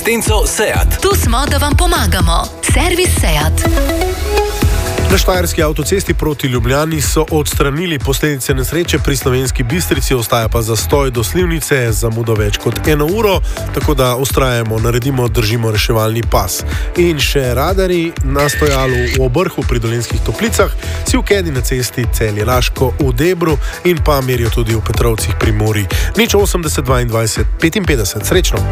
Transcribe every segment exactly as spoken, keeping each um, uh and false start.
Tenco Seat. Tu smo, da vam pomagamo. Servis Seat. Na štajerski avtocesti proti Ljubljani so odstranili posledice nesreče pri Slovenski Bistrici, ostaja pa zastoj do Slivnice, zamudo več kot eno uro, tako da ustrajamo, naredimo, držimo reševalni pas. In še radari na stojalu v Obrhu pri Dolenjskih Toplicah, si v Kedi na cesti Celje-Laško v Debru in pa merijo tudi v Petrovcih pri Muri. Nič osemdeset dvaindvajset petinpetdeset. Srečno!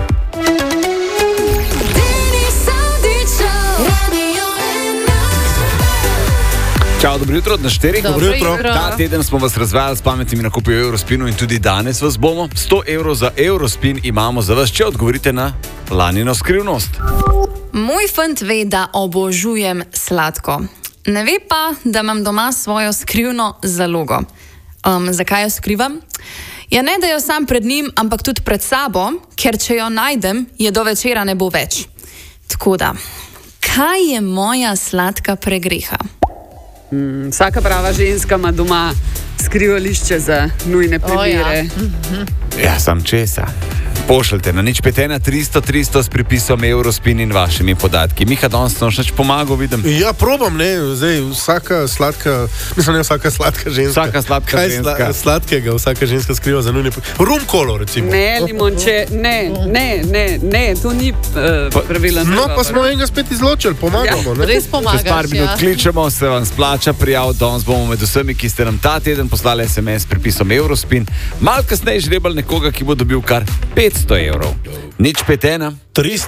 Čau, dobro jutro, na štirih. Dobro jutro. Ta teden smo vas razvajali s pametnimi nakupi v Eurospinu in tudi danes vas bomo. sto evrov za Eurospin imamo za vas, če odgovorite na lanino skrivnost. Moj fant ve, da obožujem sladko. Ne ve pa, da imam doma svojo skrivno zalogo. Um, zakaj jo skrivam? Ja, ne, da jo sam pred njim, ampak tudi pred sabo, ker če jo najdem, je do večera ne bo več. Tako da, kaj je moja sladka pregreha? Mm, vsaka prava ženska ima doma skrivališče za nujne primere. Oh, ja. Ja, sam česa. Pošljite na nič pet ena tristo tristo s pripisom Eurospin in vašimi podatki. Miha, danes noč neč pomagal, vidim. Ja, probam, ne, zdaj vsaka sladka, mislim, ne vsaka sladka ženska. Vsaka sladka Kaj ženska. Kaj sladkega vsaka ženska skriva za nujne... Rumkolo, recimo. Ne, limonče, ne, ne, ne, ne, to ni uh, pravilen. No, pa smo enega spet izločili, pomagamo, ne? Res Čez pomagaš, par minut ja. kličemo, se vam splača prijav, danes bomo med vsemi, ki ste nam ta teden poslali es em es s pripisom Eurospin, malo kasneje žrebali nekoga, ki bo dobil kar petsto evrov. Nič pet ena tristo